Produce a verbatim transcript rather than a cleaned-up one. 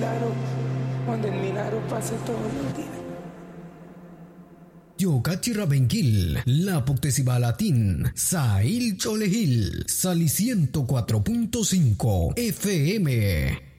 milagro, donde el milagro pase todos los días. Yokachirabenquil, la Poctesibalatín, Sail Cholehil, Sali ciento cuatro punto cinco F M.